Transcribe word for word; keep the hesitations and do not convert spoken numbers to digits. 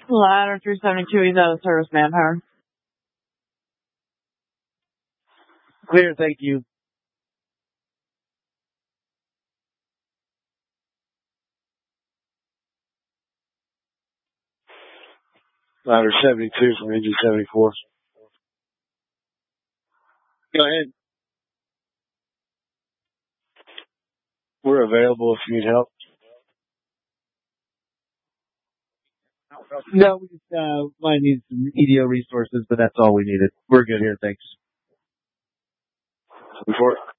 Ladder three seventy-two, he's out of service, manpower. Clear, thank you. Ladder seventy-two from engine seventy-four. Go ahead. We're available if you need help. No, we just uh, might need some E D O resources, but that's all we needed. We're good here, thanks. Before.